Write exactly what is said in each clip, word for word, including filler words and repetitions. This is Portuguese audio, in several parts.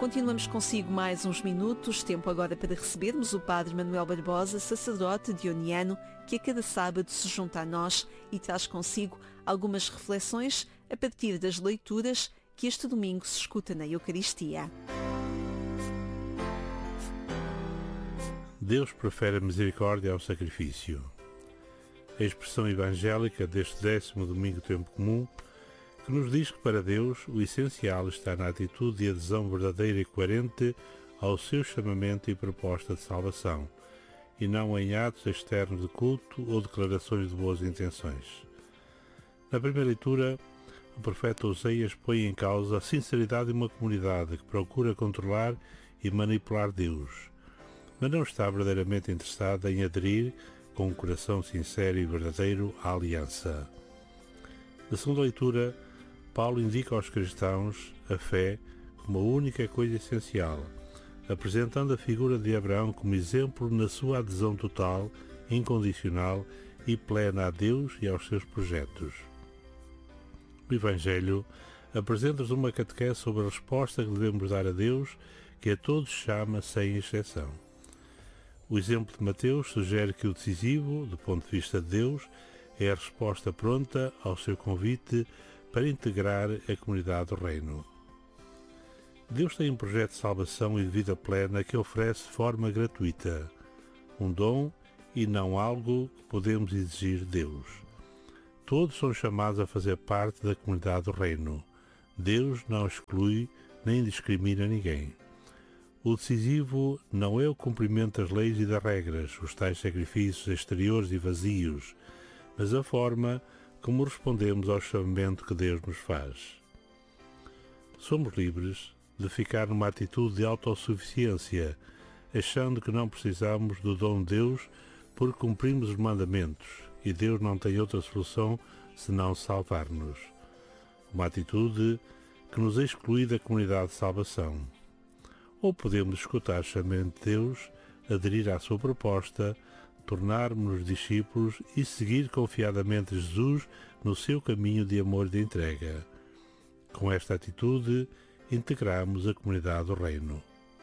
Continuamos consigo mais uns minutos, tempo agora para recebermos o Padre Manuel Barbosa, sacerdote dioniano, que a cada sábado se junta a nós e traz consigo algumas reflexões a partir das leituras que este domingo se escuta na Eucaristia. Deus prefere a misericórdia ao sacrifício. A expressão evangélica deste décimo domingo do tempo comum, que nos diz que para Deus o essencial está na atitude de adesão verdadeira e coerente ao seu chamamento e proposta de salvação, e não em atos externos de culto ou declarações de boas intenções. Na primeira leitura, o profeta Oseias põe em causa a sinceridade de uma comunidade que procura controlar e manipular Deus, mas não está verdadeiramente interessada em aderir com um coração sincero e verdadeiro à aliança. Na segunda leitura, Paulo indica aos cristãos a fé como a única coisa essencial, apresentando a figura de Abraão como exemplo na sua adesão total, incondicional e plena a Deus e aos seus projetos. O Evangelho apresenta-nos uma catequese sobre a resposta que devemos dar a Deus, que a todos chama sem exceção. O exemplo de Mateus sugere que o decisivo, do ponto de vista de Deus, é a resposta pronta ao seu convite para integrar a comunidade do reino. Deus tem um projeto de salvação e de vida plena que oferece de forma gratuita, um dom e não algo que podemos exigir de Deus. Todos são chamados a fazer parte da comunidade do reino. Deus não exclui nem discrimina ninguém. O decisivo não é o cumprimento das leis e das regras, os tais sacrifícios exteriores e vazios, mas a forma como respondemos ao chamamento que Deus nos faz. Somos livres de ficar numa atitude de autossuficiência, achando que não precisamos do dom de Deus porque cumprimos os mandamentos e Deus não tem outra solução senão salvar-nos. Uma atitude que nos exclui da comunidade de salvação. Ou podemos escutar o chamamento de Deus, aderir à sua proposta, tornarmos-nos discípulos e seguir confiadamente Jesus no seu caminho de amor e de entrega. Com esta atitude, integramos a comunidade do reino.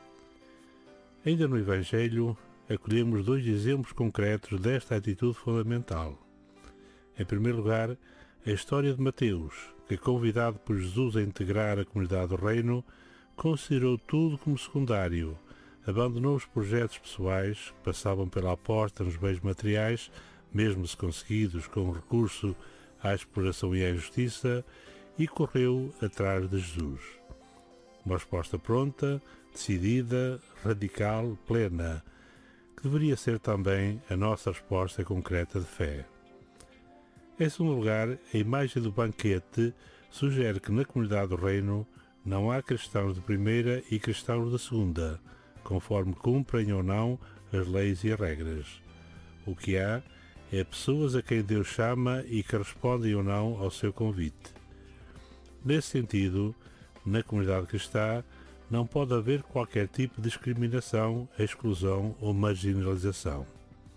Ainda no Evangelho, acolhemos dois exemplos concretos desta atitude fundamental. Em primeiro lugar, a história de Mateus, que, convidado por Jesus a integrar a comunidade do reino, considerou tudo como secundário, abandonou os projetos pessoais que passavam pela aposta nos bens materiais, mesmo se conseguidos com recurso à exploração e à injustiça, e correu atrás de Jesus. Uma resposta pronta, decidida, radical, plena, que deveria ser também a nossa resposta concreta de fé. Em segundo lugar, a imagem do banquete sugere que na comunidade do reino não há cristãos de primeira e cristãos de segunda, conforme cumprem ou não as leis e as regras. O que há é pessoas a quem Deus chama e que respondem ou não ao seu convite. Nesse sentido, na comunidade cristã, não pode haver qualquer tipo de discriminação, exclusão ou marginalização.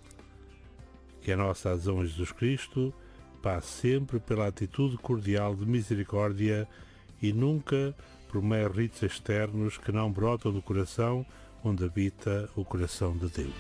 Que a nossa adesão a Jesus Cristo passe sempre pela atitude cordial de misericórdia e nunca por meros ritos externos que não brotam do coração onde habita o coração de Deus.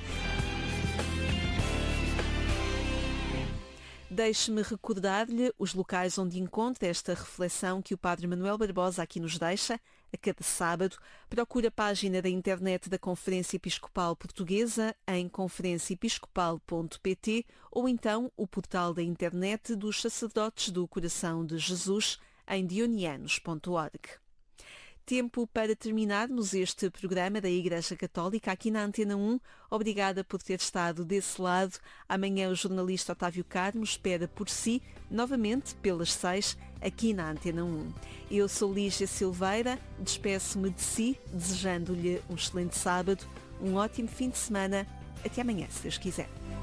Deixe-me recordar-lhe os locais onde encontra esta reflexão que o Padre Manuel Barbosa aqui nos deixa, a cada sábado. Procure a página da internet da Conferência Episcopal Portuguesa em conferência episcopal ponto pt ou então o portal da internet dos Sacerdotes do Coração de Jesus em dionianos ponto org. Tempo para terminarmos este programa da Igreja Católica aqui na Antena um. Obrigada por ter estado desse lado. Amanhã o jornalista Otávio Carmo espera por si, novamente pelas seis, aqui na Antena um. Eu sou Lígia Silveira, despeço-me de si, desejando-lhe um excelente sábado, um ótimo fim de semana. Até amanhã, se Deus quiser.